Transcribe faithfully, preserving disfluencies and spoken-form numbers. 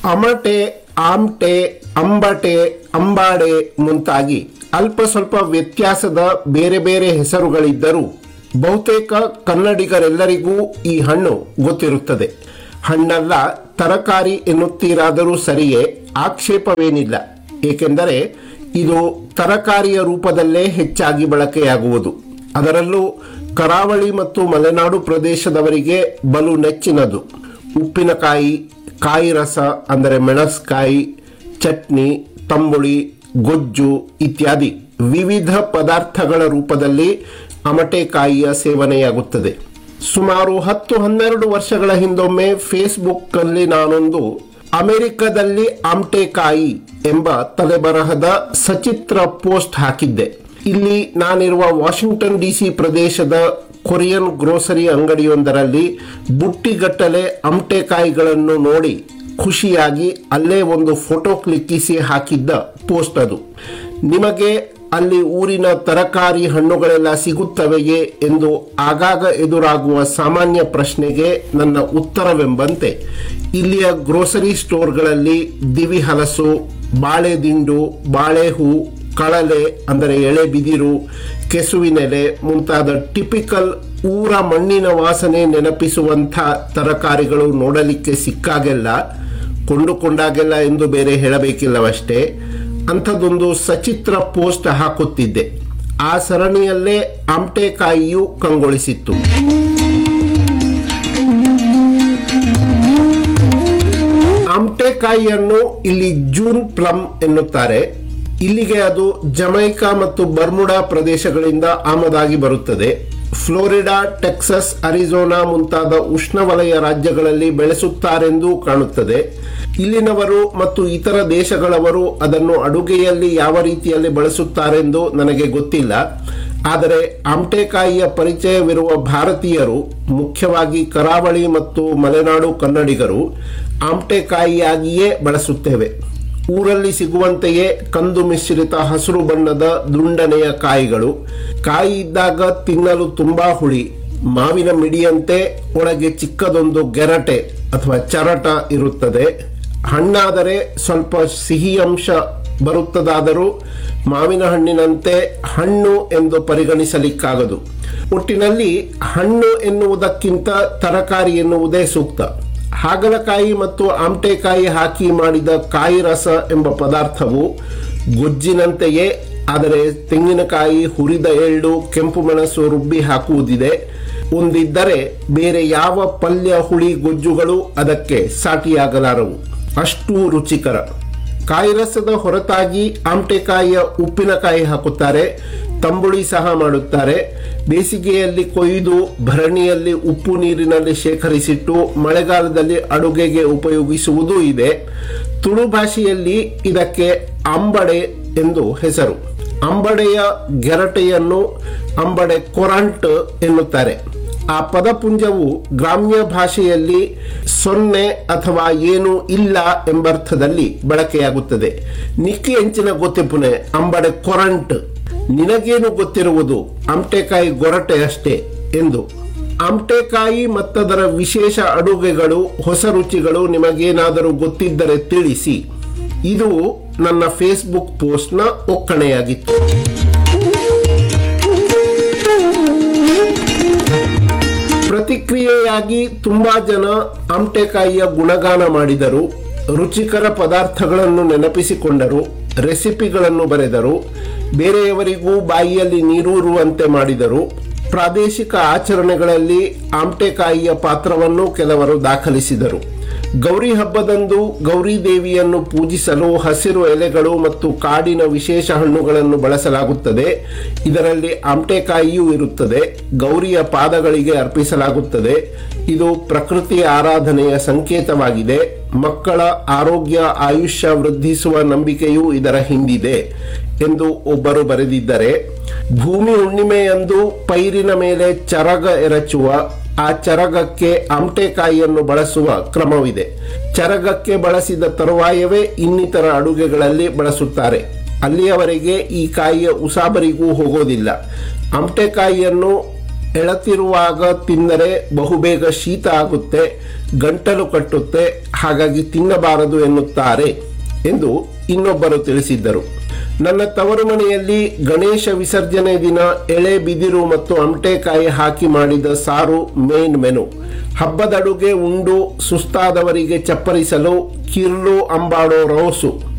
ಅಮಟೆ, ಆಮ್ಟೆ, ಅಂಬಟೆ, ಅಂಬಾಡೆ ಮುಂತಾಗಿ ಅಲ್ಪ ಸ್ವಲ್ಪ ವ್ಯತ್ಯಾಸದ ಬೇರೆ ಬೇರೆ ಹೆಸರುಗಳಿದ್ದರೂ ಬಹುತೇಕ ಕನ್ನಡಿಗರೆಲ್ಲರಿಗೂ ಈ ಹಣ್ಣು ಗೊತ್ತಿರುತ್ತದೆ. ಹಣ್ಣಲ್ಲ, ತರಕಾರಿ ಎನ್ನುತ್ತೀರಾದರೂ ಸರಿಯೇ, ಆಕ್ಷೇಪವೇನಿಲ್ಲ. ಏಕೆಂದರೆ ಇದು ತರಕಾರಿಯ ರೂಪದಲ್ಲೇ ಹೆಚ್ಚಾಗಿ ಬಳಕೆಯಾಗುವುದು. ಅದರಲ್ಲೂ ಕರಾವಳಿ ಮತ್ತು ಮಲೆನಾಡು ಪ್ರದೇಶದವರಿಗೆ ಬಲು ನೆಚ್ಚಿನದು. ಉಪ್ಪಿನಕಾಯಿ, ಕಾಯಿ ರಸ ಅಂದರೆ ಮೆಣಸ್ಕಾಯಿ, ಚಟ್ನಿ, ತಂಬುಳಿ, ಗೊಜ್ಜು ಇತ್ಯಾದಿ ವಿವಿಧ ಪದಾರ್ಥಗಳ ರೂಪದಲ್ಲಿ ಅಮಟೆಕಾಯಿಯ ಸೇವನೆಯಾಗುತ್ತದೆ. ಸುಮಾರು ಹತ್ತು ಹನ್ನೆರಡು ವರ್ಷಗಳ ಹಿಂದೊಮ್ಮೆ ಫೇಸ್ಬುಕ್ ಅಲ್ಲಿ ನಾನೊಂದು ಅಮೆರಿಕದಲ್ಲಿ ಆಮ್ಟೆಕಾಯಿ ಎಂಬ ತಲೆಬರಹದ ಸಚಿತ್ರ ಪೋಸ್ಟ್ ಹಾಕಿದ್ದೆ. ಇಲ್ಲಿ ನಾನಿರುವ ವಾಷಿಂಗ್ಟನ್ ಡಿಸಿ ಪ್ರದೇಶದ ಕೊರಿಯನ್ ಗ್ರೋಸರಿ ಅಂಗಡಿಯೊಂದರಲ್ಲಿ ಬುಟ್ಟಿಗಟ್ಟಲೆ ಅಮಟೆಕಾಯಿಗಳನ್ನು ನೋಡಿ ಖುಷಿಯಾಗಿ ಅಲ್ಲೇ ಒಂದು ಫೋಟೋ ಕ್ಲಿಕ್ಕಿಸಿ ಹಾಕಿದ್ದ ಪೋಸ್ಟ್ ಅದು. ನಿಮಗೆ ಅಲ್ಲಿ ಊರಿನ ತರಕಾರಿ ಹಣ್ಣುಗಳೆಲ್ಲ ಸಿಗುತ್ತವೆಯೇ ಎಂದು ಆಗಾಗ ಎದುರಾಗುವ ಸಾಮಾನ್ಯ ಪ್ರಶ್ನೆಗೆ ನನ್ನ ಉತ್ತರವೆಂಬಂತೆ ಇಲ್ಲಿಯ ಗ್ರೋಸರಿ ಸ್ಟೋರ್ಗಳಲ್ಲಿ ದಿವಿ ಹಲಸು, ಬಾಳೆ ದಿಂಡು, ಬಾಳೆಹೂ, ಕಳಲೆ ಅಂದರೆ ಎಳೆ ಬಿದಿರು, ಕೆಸುವಿನೆಲೆ ಮುಂತಾದ ಟಿಪಿಕಲ್ ಊರ ಮಣ್ಣಿನ ವಾಸನೆ ನೆನಪಿಸುವಂಥ ತರಕಾರಿಗಳು ನೋಡಲಿಕ್ಕೆ ಸಿಕ್ಕಾಗೆಲ್ಲ, ಕೊಂಡುಕೊಂಡಾಗೆಲ್ಲ ಎಂದು ಬೇರೆ ಹೇಳಬೇಕಿಲ್ಲವಷ್ಟೇ, ಅಂಥದ್ದೊಂದು ಸಚಿತ್ರ ಪೋಸ್ಟ್ ಹಾಕುತ್ತಿದ್ದೆ. ಆ ಸರಣಿಯಲ್ಲೇ ಆಮ್ಟೆಕಾಯಿಯು ಕಂಗೊಳಿಸಿತ್ತು. ಆಮ್ಟೆಕಾಯಿಯನ್ನು ಇಲ್ಲಿ ಜೂನ್ ಪ್ಲಮ್ ಎನ್ನುತ್ತಾರೆ. ಇಲ್ಲಿಗೆ ಅದು ಜಮೈಕಾ ಮತ್ತು ಬರ್ಮುಡಾ ಪ್ರದೇಶಗಳಿಂದ ಆಮದಾಗಿ ಬರುತ್ತದೆ. ಫ್ಲೋರಿಡಾ, ಟೆಕ್ಸಸ್, ಅರಿಜೋನಾ ಮುಂತಾದ ಉಷ್ಣವಲಯ ರಾಜ್ಯಗಳಲ್ಲಿ ಬೆಳೆಸುತ್ತಾರೆಂದೂ ಕಾಣುತ್ತದೆ. ಇಲ್ಲಿನವರು ಮತ್ತು ಇತರ ದೇಶಗಳವರು ಅದನ್ನು ಅಡುಗೆಯಲ್ಲಿ ಯಾವ ರೀತಿಯಲ್ಲಿ ಬಳಸುತ್ತಾರೆಂದು ನನಗೆ ಗೊತ್ತಿಲ್ಲ. ಆದರೆ ಆಮ್ಟೆಕಾಯಿಯ ಪರಿಚಯವಿರುವ ಭಾರತೀಯರು, ಮುಖ್ಯವಾಗಿ ಕರಾವಳಿ ಮತ್ತು ಮಲೆನಾಡು ಕನ್ನಡಿಗರು, ಆಮ್ಟೆಕಾಯಿಯಾಗಿಯೇ ಬಳಸುತ್ತೇವೆ. ಊರಲ್ಲಿ ಸಿಗುವಂತೆಯೇ ಕಂದು ಮಿಶ್ರಿತ ಹಸಿರು ಬಣ್ಣದ ದುಂಡನೆಯ ಕಾಯಿಗಳು. ಕಾಯಿ ಇದ್ದಾಗ ತಿನ್ನಲು ತುಂಬಾ ಹುಳಿ, ಮಾವಿನ ಮಿಡಿಯಂತೆ ಒಳಗೆ ಚಿಕ್ಕದೊಂದು ಗೆರಟೆ ಅಥವಾ ಚರಟ ಇರುತ್ತದೆ. ಹಣ್ಣಾದರೆ ಸ್ವಲ್ಪ ಸಿಹಿ ಅಂಶ ಬರುತ್ತದಾದರೂ ಮಾವಿನ ಹಣ್ಣಿನಂತೆ ಹಣ್ಣು ಎಂದು ಪರಿಗಣಿಸಲಿಕ್ಕಾಗದು. ಒಟ್ಟಿನಲ್ಲಿ ಹಣ್ಣು ಎನ್ನುವುದಕ್ಕಿಂತ ತರಕಾರಿ ಎನ್ನುವುದೇ ಸೂಕ್ತ. ಹಾಗಲಕಾಯಿ ಮತ್ತು ಆಮ್ಟೆಕಾಯಿ ಹಾಕಿ ಮಾಡಿದ ಕಾಯಿ ರಸ ಎಂಬ ಪದಾರ್ಥವು ಗೊಜ್ಜಿನಂತೆಯೇ, ಆದರೆ ತೆಂಗಿನಕಾಯಿ, ಹುರಿದ ಎಳ್ಳು, ಕೆಂಪು ಮೆಣಸು ರುಬ್ಬಿ ಹಾಕುವುದಿದೆ. ಒಂದಿದ್ದರೆ ಬೇರೆ ಯಾವ ಪಲ್ಯ, ಹುಳಿ, ಗೊಜ್ಜುಗಳು ಅದಕ್ಕೆ ಸಾಟಿಯಾಗಲಾರವು. ಅಷ್ಟೂ ರುಚಿಕರ. ಕಾಯಿ ರಸದ ಹೊರತಾಗಿ ಆಮ್ಟೆಕಾಯಿಯ ಉಪ್ಪಿನಕಾಯಿ ಹಾಕುತ್ತಾರೆ, ತಂಬುಳಿ ಸಹ ಮಾಡುತ್ತಾರೆ. ಬೇಸಿಗೆಯಲ್ಲಿ ಕೊಯ್ದು ಭರಣಿಯಲ್ಲಿ ಉಪ್ಪು ನೀರಿನಲ್ಲಿ ಶೇಖರಿಸಿಟ್ಟು ಮಳೆಗಾಲದಲ್ಲಿ ಅಡುಗೆಗೆ ಉಪಯೋಗಿಸುವುದೂ ಇದೆ. ತುಳು ಭಾಷೆಯಲ್ಲಿ ಇದಕ್ಕೆ ಅಂಬಡೆ ಎಂದು ಹೆಸರು. ಅಂಬಡೆಯ ಗೆರಟೆಯನ್ನು ಅಂಬಡೆ ಕೊರಂಟ್ ಎನ್ನುತ್ತಾರೆ. ಆ ಪದಪುಂಜವು ಗ್ರಾಮ್ಯ ಭಾಷೆಯಲ್ಲಿ ಸೊನ್ನೆ ಅಥವಾ ಏನು ಇಲ್ಲ ಎಂಬರ್ಥದಲ್ಲಿ ಬಳಕೆಯಾಗುತ್ತದೆ. ನಿಕ್ಕಿ ಎಂಚಿನ ಗೊತ್ತಿಪುನೆ ಅಂಬಡೆ ಕೊರಂಟ್, ನಿನಗೇನು ಗೊತ್ತಿರುವುದು, ಆಮ್ಟೆಕಾಯಿ ಗೊರಟೆ ಅಷ್ಟೇ ಎಂದು. ಆಮ್ಟೆಕಾಯಿ ಮತ್ತದರ ವಿಶೇಷ ಅಡುಗೆಗಳು, ಹೊಸ ರುಚಿಗಳು ನಿಮಗೇನಾದರೂ ಗೊತ್ತಿದ್ದರೆ ತಿಳಿಸಿ. ಇದು ನನ್ನ ಫೇಸ್ಬುಕ್ ಪೋಸ್ಟ್ನ ಒಕ್ಕಣೆಯಾಗಿತ್ತು. ಪ್ರತಿಕ್ರಿಯೆಯಾಗಿ ತುಂಬಾ ಜನ ಆಮ್ಟೆಕಾಯಿಯ ಗುಣಗಾನ ಮಾಡಿದರು, ರುಚಿಕರ ಪದಾರ್ಥಗಳನ್ನು ನೆನಪಿಸಿಕೊಂಡರು, ರೆಸಿಪಿಗಳನ್ನು ಬರೆದರು, ಬೇರೆಯವರಿಗೂ ಬಾಯಿಯಲ್ಲಿ ನೀರೂರುವಂತೆ ಮಾಡಿದರು. ಪ್ರಾದೇಶಿಕ ಆಚರಣೆಗಳಲ್ಲಿ ಆಮ್ಟೆಕಾಯಿಯ ಪಾತ್ರವನ್ನು ಕೆಲವರು ದಾಖಲಿಸಿದರು. ಗೌರಿ ಹಬ್ಬದಂದು ಗೌರಿ ದೇವಿಯನ್ನು ಪೂಜಿಸಲು ಹಸಿರು ಎಲೆಗಳು ಮತ್ತು ಕಾಡಿನ ವಿಶೇಷ ಹಣ್ಣುಗಳನ್ನು ಬಳಸಲಾಗುತ್ತದೆ. ಇದರಲ್ಲಿ ಆಮ್ಟೆಕಾಯಿಯೂ ಇರುತ್ತದೆ. ಗೌರಿಯ ಪಾದಗಳಿಗೆ ಅರ್ಪಿಸಲಾಗುತ್ತದೆ. ಇದು ಪ್ರಕೃತಿಯ ಆರಾಧನೆಯ ಸಂಕೇತವಾಗಿದೆ. ಮಕ್ಕಳ ಆರೋಗ್ಯ, ಆಯುಷ್ಯ ವೃದ್ಧಿಸುವ ನಂಬಿಕೆಯೂ ಇದರ ಹಿಂದಿದೆ ಎಂದು ಒಬ್ಬರು ಬರೆದಿದ್ದರೆ, ಭೂಮಿ ಹುಣ್ಣಿಮೆಯಂದು ಪೈರಿನ ಮೇಲೆ ಚರಗ ಎರಚುವ ಆ ಚರಗಕ್ಕೆ ಆಮ್ಟೆಕಾಯಿಯನ್ನು ಬಳಸುವ ಕ್ರಮವಿದೆ. ಚರಗಕ್ಕೆ ಬಳಸಿದ ತರುವಾಯವೇ ಇನ್ನಿತರ ಅಡುಗೆಗಳಲ್ಲಿ ಬಳಸುತ್ತಾರೆ. ಅಲ್ಲಿಯವರೆಗೆ ಈ ಕಾಯಿಯ ಉಸಾಬರಿಗೂ ಹೋಗೋದಿಲ್ಲ. ಆಮ್ಟೆಕಾಯಿಯನ್ನು ಎಳತಿರುವಾಗ ತಿಂದರೆ ಬಹುಬೇಗ ಶೀತ ಆಗುತ್ತೆ. ಗಂಟಲು ಕಟ್ಟುತ್ತೆ, ಹಾಗಾಗಿ ತಿನ್ನಬಾರದು ಎನ್ನುತ್ತಾರೆ ಎಂದು ಇನ್ನೊಬ್ಬರು ತಿಳಿಸಿದ್ದರು. ನನ್ನ ತವರು ಮನೆಯಲ್ಲಿ ಗಣೇಶ ವಿಸರ್ಜನೆ ದಿನ ಎಳೆ ಬಿದಿರು ಮತ್ತು ಅಮಟೆಕಾಯಿ ಹಾಕಿ ಮಾಡಿದ ಸಾರು ಮೇನ್ ಮೆನು. ಹಬ್ಬದ ಅಡುಗೆ ಉಂಡು ಸುಸ್ತಾದವರಿಗೆ ಚಪ್ಪರಿಸಲು ಕಿರ್ಲು ಅಂಬಾಡೋ ರೋಸು.